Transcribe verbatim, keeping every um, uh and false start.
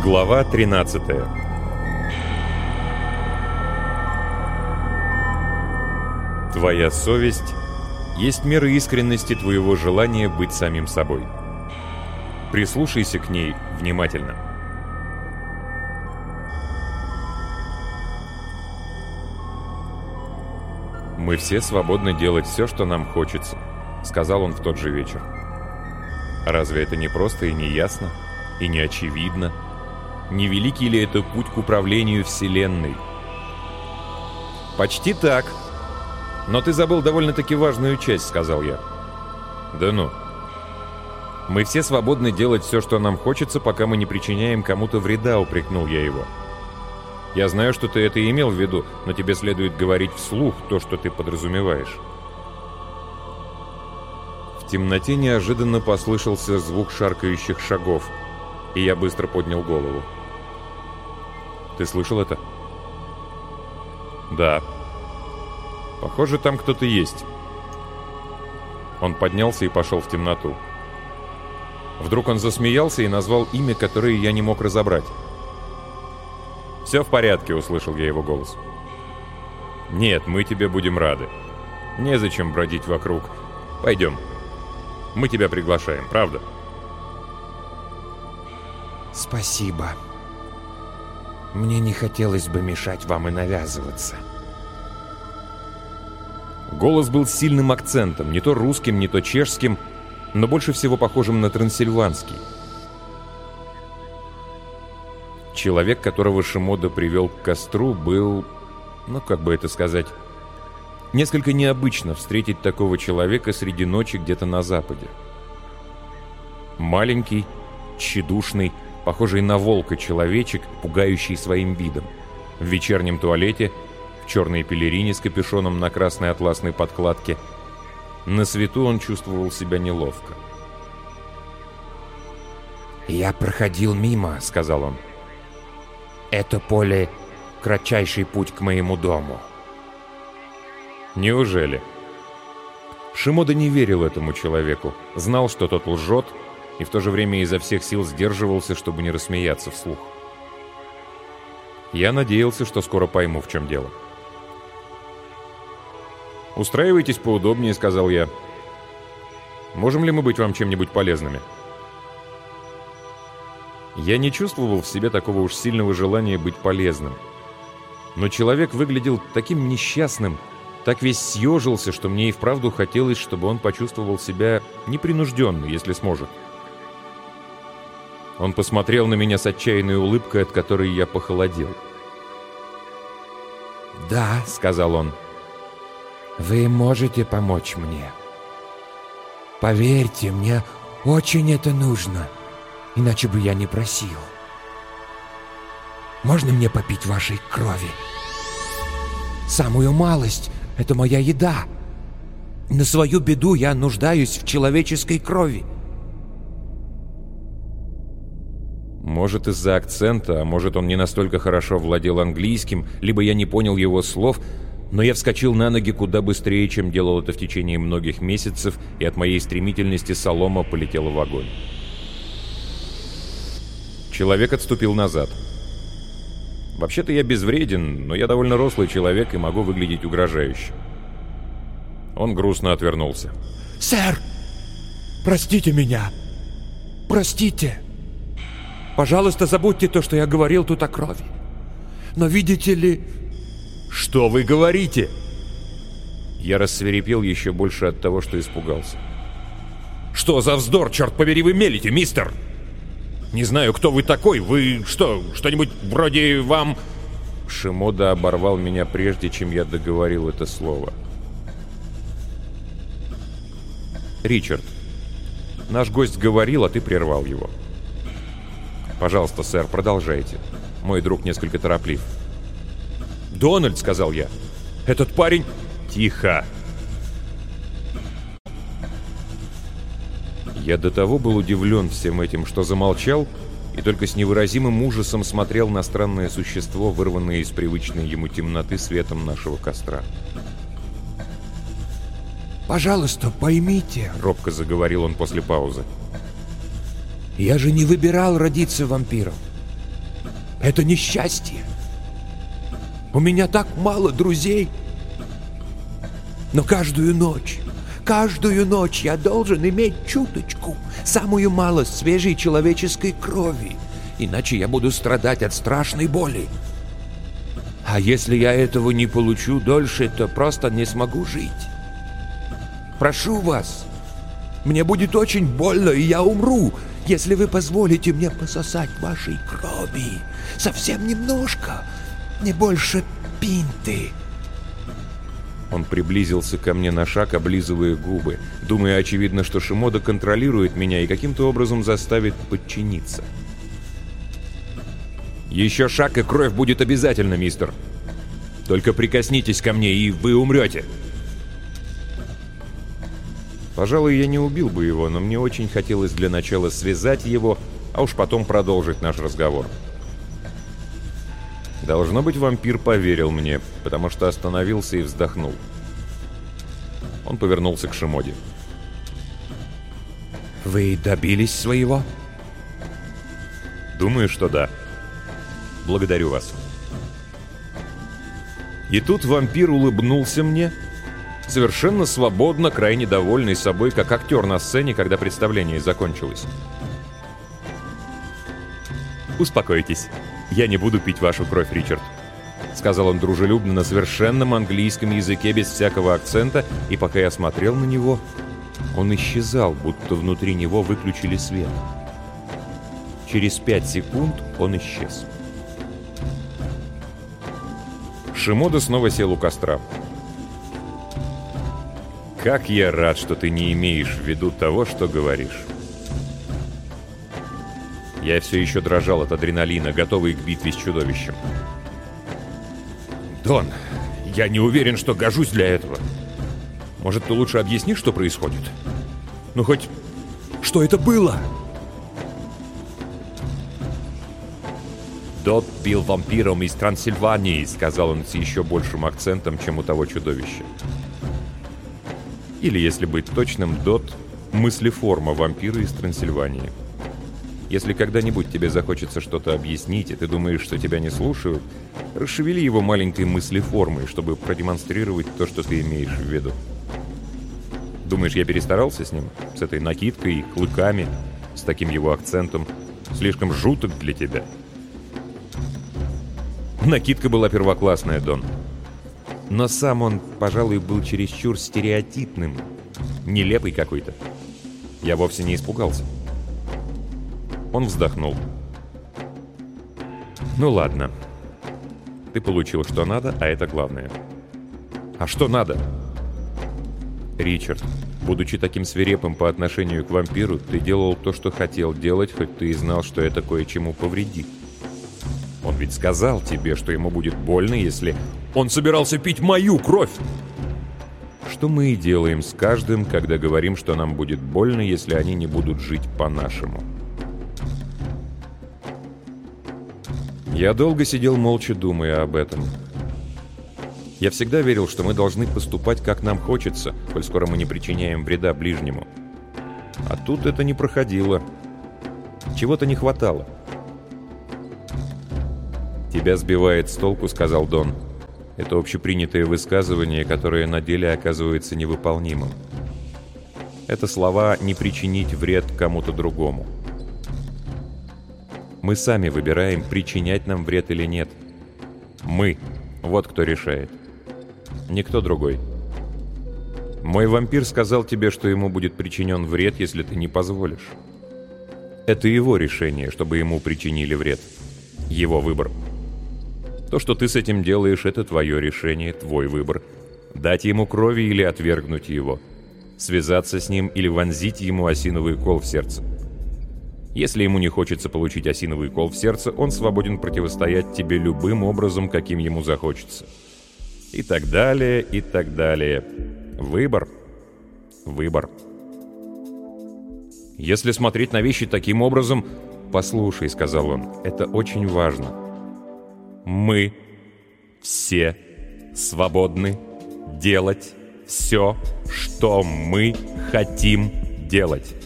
Глава тринадцатая. Твоя совесть есть мера искренности твоего желания быть самим собой. Прислушайся к ней внимательно. «Мы все свободны делать все, что нам хочется», — сказал он в тот же вечер. Разве это не просто и не ясно, и не очевидно? Не великий ли это путь к управлению Вселенной? «Почти так. Но ты забыл довольно-таки важную часть», — сказал я. «Да ну. Мы все свободны делать все, что нам хочется, пока мы не причиняем кому-то вреда», — упрекнул я его. «Я знаю, что ты это и имел в виду, но тебе следует говорить вслух то, что ты подразумеваешь». В темноте неожиданно послышался звук шаркающих шагов, и я быстро поднял голову. «Ты слышал это?» «Да. Похоже, там кто-то есть». Он поднялся и пошел в темноту. Вдруг он засмеялся и назвал имя, которое я не мог разобрать. «Все в порядке», — услышал я его голос. «Нет, мы тебе будем рады. Незачем бродить вокруг. Пойдем. Мы тебя приглашаем, правда?» «Спасибо. Мне не хотелось бы мешать вам и навязываться». Голос был с сильным акцентом, не то русским, не то чешским, но больше всего похожим на трансильванский. Человек, которого Шимода привел к костру, был, ну как бы это сказать, несколько необычно встретить такого человека среди ночи где-то на западе. Маленький, тщедушный, похожий на волка человечек, пугающий своим видом. В вечернем туалете, в черной пелерине с капюшоном на красной атласной подкладке. На свету он чувствовал себя неловко. «Я проходил мимо», — сказал он. «Это поле — кратчайший путь к моему дому». «Неужели?» Шимода не верил этому человеку, знал, что тот лжет, и в то же время изо всех сил сдерживался, чтобы не рассмеяться вслух. Я надеялся, что скоро пойму, в чем дело. «Устраивайтесь поудобнее», — сказал я. «Можем ли мы быть вам чем-нибудь полезными?» Я не чувствовал в себе такого уж сильного желания быть полезным. Но человек выглядел таким несчастным, так весь съежился, что мне и вправду хотелось, чтобы он почувствовал себя непринужденно, если сможет. Он посмотрел на меня с отчаянной улыбкой, от которой я похолодел. «Да», — сказал он, — «вы можете помочь мне. Поверьте, мне очень это нужно, иначе бы я не просил. Можно мне попить вашей крови? Самую малость — это моя еда. На свою беду я нуждаюсь в человеческой крови». Может, из-за акцента, а может, он не настолько хорошо владел английским, либо я не понял его слов, но я вскочил на ноги куда быстрее, чем делал это в течение многих месяцев, и от моей стремительности солома полетела в огонь. Человек отступил назад. Вообще-то я безвреден, но я довольно рослый человек и могу выглядеть угрожающе. Он грустно отвернулся. «Сэр, простите меня. Простите. Пожалуйста, забудьте то, что я говорил тут о крови. Но видите ли...» «Что вы говорите?» Я рассвирепел еще больше от того, что испугался. «Что за вздор, черт побери, вы мелите, мистер? Не знаю, кто вы такой. Вы что, что-нибудь вроде вам...» Шимода оборвал меня прежде, чем я договорил это слово. «Ричард, наш гость говорил, а ты прервал его. Пожалуйста, сэр, продолжайте. Мой друг несколько тороплив». «Дональд», — сказал я, — «этот парень...» «Тихо!» Я до того был удивлен всем этим, что замолчал, и только с невыразимым ужасом смотрел на странное существо, вырванное из привычной ему темноты светом нашего костра. «Пожалуйста, поймите», — робко заговорил он после паузы. «Я же не выбирал родиться вампиром. Это несчастье. У меня так мало друзей. Но каждую ночь, каждую ночь я должен иметь чуточку, самую малость свежей человеческой крови, иначе я буду страдать от страшной боли. А если я этого не получу дольше, то просто не смогу жить. Прошу вас, мне будет очень больно, и я умру, если вы позволите мне пососать вашей крови. Совсем немножко, не больше пинты. Он приблизился ко мне на шаг, облизывая губы, думая, очевидно, что Шимода контролирует меня и каким-то образом заставит подчиниться. «Еще шаг, и кровь будет обязательно, мистер. Только прикоснитесь ко мне, и вы умрете». Пожалуй, я не убил бы его, но мне очень хотелось для начала связать его, а уж потом продолжить наш разговор. Должно быть, вампир поверил мне, потому что остановился и вздохнул. Он повернулся к Шимоде. «Вы добились своего?» «Думаю, что да. Благодарю вас». И тут вампир улыбнулся мне, совершенно свободно, крайне довольный собой, как актер на сцене, когда представление закончилось. «Успокойтесь. Я не буду пить вашу кровь, Ричард», — сказал он дружелюбно на совершенном английском языке без всякого акцента, и пока я смотрел на него, он исчезал, будто внутри него выключили свет. Через пять секунд он исчез. Шимода снова сел у костра. «Как я рад, что ты не имеешь в виду того, что говоришь». Я все еще дрожал от адреналина, готовый к битве с чудовищем. «Дон, я не уверен, что гожусь для этого. Может, ты лучше объяснишь, что происходит? Ну, хоть что это было?» «Дот был вампиром из Трансильвании», — сказал он с еще большим акцентом, чем у того чудовища. Или, если быть точным, Дот — мыслеформа вампира из Трансильвании. Если когда-нибудь тебе захочется что-то объяснить, и ты думаешь, что тебя не слушают, расшевели его маленькой мыслеформой, чтобы продемонстрировать то, что ты имеешь в виду. Думаешь, я перестарался с ним? С этой накидкой и клыками, с таким его акцентом? Слишком жуток для тебя? Накидка была первоклассная, Дон. Но сам он, пожалуй, был чересчур стереотипным, нелепый какой-то. Я вовсе не испугался. Он вздохнул. «Ну ладно. Ты получил, что надо, а это главное». «А что надо?» «Ричард, будучи таким свирепым по отношению к вампиру, ты делал то, что хотел делать, хоть ты и знал, что это кое-чему повредит. Он ведь сказал тебе, что ему будет больно, если он собирался пить мою кровь!» Что мы и делаем с каждым, когда говорим, что нам будет больно, если они не будут жить по-нашему. Я долго сидел молча, думая об этом. Я всегда верил, что мы должны поступать, как нам хочется, коль скоро мы не причиняем вреда ближнему. А тут это не проходило. Чего-то не хватало. «Тебя сбивает с толку», — сказал Дон. Это общепринятое высказывание, которое на деле оказывается невыполнимым. Это слова «не причинить вред кому-то другому». Мы сами выбираем, причинять нам вред или нет. Мы. Вот кто решает. Никто другой. Мой вампир сказал тебе, что ему будет причинен вред, если ты не позволишь. Это его решение, чтобы ему причинили вред. Его выбор. То, что ты с этим делаешь, это твое решение, твой выбор. Дать ему крови или отвергнуть его. Связаться с ним или вонзить ему осиновый кол в сердце. Если ему не хочется получить осиновый кол в сердце, он свободен противостоять тебе любым образом, каким ему захочется. И так далее, и так далее. Выбор. Выбор. Если смотреть на вещи таким образом... «Послушай», — сказал он, — «это очень важно. Мы все свободны делать все, что мы хотим делать».